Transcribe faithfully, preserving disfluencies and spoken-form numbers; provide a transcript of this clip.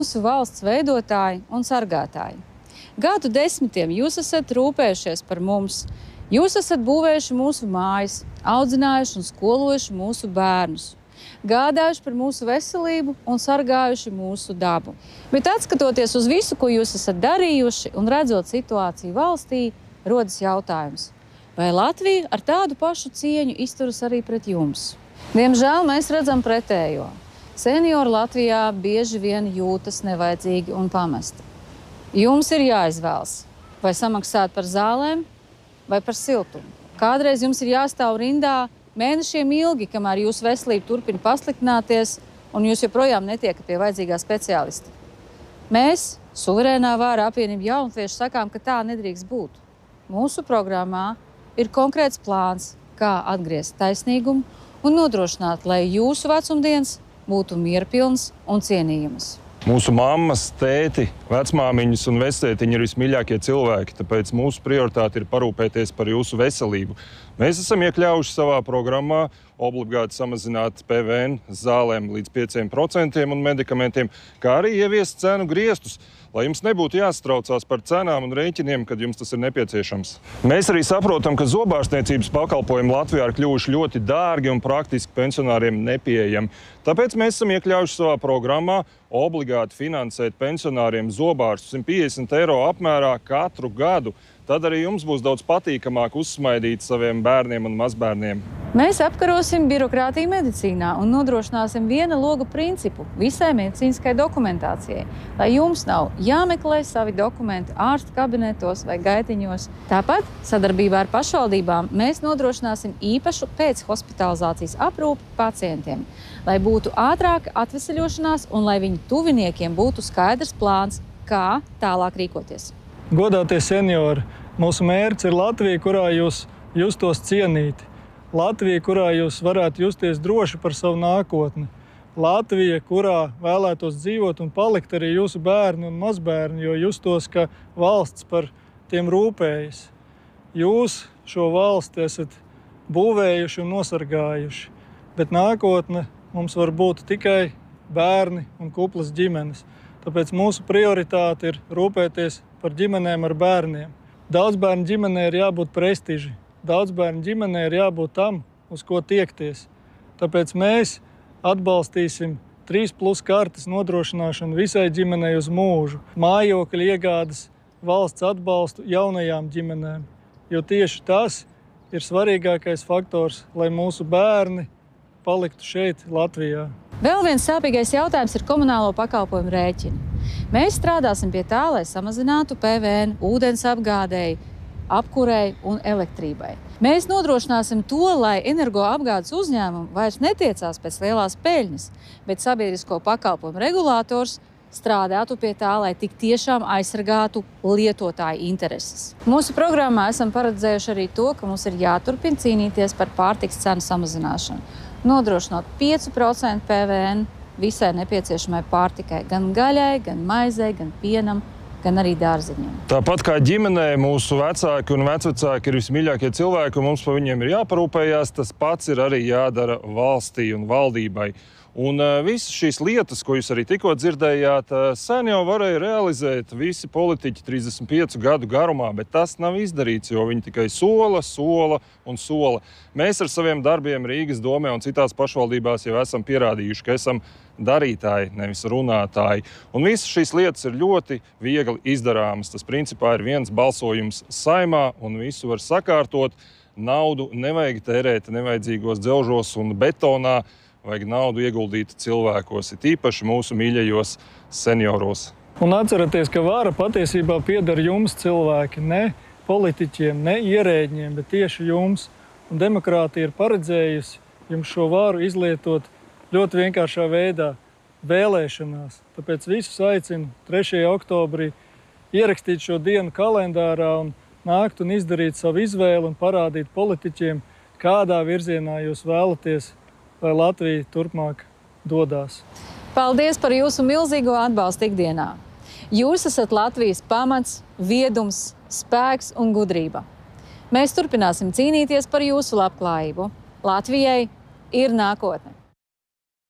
Mūsu valsts veidotāji un sargātāji. Gadu desmitiem jūs esat rūpējušies par mums. Jūs esat būvējuši mūsu mājas, audzinājuši un skolojuši mūsu bērnus, gādājuši par mūsu veselību un sargājuši mūsu dabu. Bet atskatoties uz visu, ko jūs esat darījuši un redzot situāciju valstī, rodas jautājums, vai Latvija ar tādu pašu cieņu izturas arī pret jums? Diemžēl mēs redzam pretējo. Seniori Latvijā bieži vien jūtas nevajadzīgi un pamesti. Jums ir jāizvēlas, vai samaksāt par zālēm, vai par siltumu. Kādreiz jums ir jāstāv rindā mēnešiem ilgi, kamēr jūsu veselība turpina pasliktināties, un jūs joprojām netiekat pie vajadzīgā speciālista. Mēs, suverēnā vāra apvienība Jaunatvieši, sakām, ka tā nedrīkst būt. Mūsu programmā ir konkrēts plāns, kā atgriezt taisnīgumu un nodrošināt, lai jūsu vecumdienas būtu mierpilns un cienījamas. Mūsu mammas, tēti, vecmāmiņas un vectētiņi ir vismīļākie cilvēki, tāpēc mūsu prioritāte ir parūpēties par jūsu veselību. Mēs esam iekļāvuši savā programmā obligāti samazināt P V N zālēm līdz pieciem procentiem un medikamentiem, kā arī ieviest cenu griestus, lai jums nebūtu jāsatraucās par cenām un rēķiniem, kad jums tas ir nepieciešams. Mēs arī saprotam, ka zobārstniecības pakalpojumi Latvijā ir kļuvuši ļoti dārgi un praktiski pensionāriem nepieejami. Tāpēc mēs esam iekļāvuši savā programmā obligāti finansēt pensionāriem zobārstu simt piecdesmit eiro apmērā katru gadu. Tad arī jums būs daudz patīkamāk uzsmaidīt saviem bērniem un mazbērniem. Mēs apkarosim birokrātiju medicīnā un nodrošināsim viena loga principu visai medicīniskai dokumentācijai, lai jums nav jāmeklē savi dokumenti ārstu kabinetos vai gaitiņos. Tāpat sadarbībā ar pašvaldībām mēs nodrošināsim īpašu pēchospitalizācijas aprūpi pacientiem, lai būtu ātrāka atveseļošanās un lai viņu tuviniekiem būtu skaidrs plāns, kā tālāk rīkoties. Godātie seniori, mūsu mērķis ir Latvija, kurā jūs justos cienīti. Latvija, kurā jūs varētu justies droši par savu nākotni. Latvija, kurā vēlētos dzīvot un palikt arī jūsu bērni un mazbērni, jo justos, ka valsts par tiem rūpējas. Jūs šo valsti esat būvējuši un nosargājuši, bet nākotne mums var būt tikai bērni un kuplas ģimenes. Tāpēc mūsu prioritāte ir rūpēties par ģimenēm ar bērniem. Daudz bērnu ģimenē ir jābūt prestiži. Daudz bērnu ģimenē ir jābūt tam, uz ko tiekties. Tāpēc mēs atbalstīsim trīs plus kartes nodrošināšanu visai ģimenei uz mūžu, mājokļu iegādes, valsts atbalstu jaunajām ģimenēm. Jo tieši tas ir svarīgākais faktors, lai mūsu bērni paliktu šeit, Latvijā. Vēl viens sāpīgais jautājums ir komunālo pakalpojumu rēķini. Mēs strādāsim pie tā, lai samazinātu P V N ūdens apgādēji, apkurei un elektrībai. Mēs nodrošināsim to, lai energoapgādes uzņēmumi vairs netiecās pēc lielās peļņas, bet sabiedrisko pakalpojumu regulators strādātu pie tā, lai tik tiešām aizsargātu lietotāju intereses. Mūsu programmā esam paredzējuši arī to, ka mums ir jāturpina cīnīties par pārtikas cenu samazināšanu, nodrošinot piecu procentu P V N visai nepieciešamai pārtikai, gan gaļai, gan maizei, gan pienam, gan arī dārziņiem. Tāpat kā ģimenē mūsu vecāki un vecvecāki ir vismīļākie cilvēki, un mums par viņiem ir jāparūpējās, tas pats ir arī jādara valstī un valdībai. Un uh, visas šīs lietas, ko jūs arī tikko dzirdējāt, uh, sen jau varēja realizēt visi politiķi trīsdesmit piecu gadu garumā, bet tas nav izdarīts, jo viņi tikai sola, sola un sola. Mēs ar saviem darbiem Rīgas domē un citās pašvaldībās jau esam pierādījuši, ka esam darītāji, nevis runātāji. Un visas šīs lietas ir ļoti viegli izdarāmas. Tas principā ir viens balsojums Saeimā un visu var sakārtot. Naudu nevajag tērēt nevajadzīgos dzelžos un betonā. Vajag naudu ieguldīt cilvēkos, it īpaši mūsu mīļajos senioros. Un atcerieties, ka vara patiesībā pieder jums cilvēki, ne politiķiem, ne ierēģiem, bet tieši jums. Un demokrātija ir paredzējusi jums šo varu izlietot ļoti vienkāršā veidā – vēlēšanās. Tāpēc visus aicinu trešajā oktobrī ierakstīt šo dienu kalendārā un nākt un izdarīt savu izvēli un parādīt politiķiem, kādā virzienā jūs vēlaties, lai Latvija turpmāk dodās. Paldies par jūsu milzīgo atbalstu ikdienā. Jūs esat Latvijas pamats, viedums, spēks un gudrība. Mēs turpināsim cīnīties par jūsu labklājību. Latvijai ir nākotne.